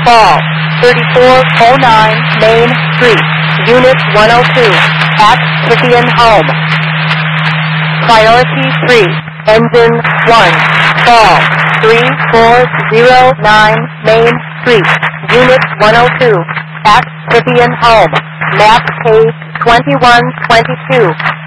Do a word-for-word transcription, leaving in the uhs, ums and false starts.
Fall, thirty-four oh nine Main Street, Unit one oh two, at Vivian Home. Priority three, Engine one, Fall, three four oh nine Main Street, Unit one oh two, at Vivian Home. Map page twenty-one twenty-two.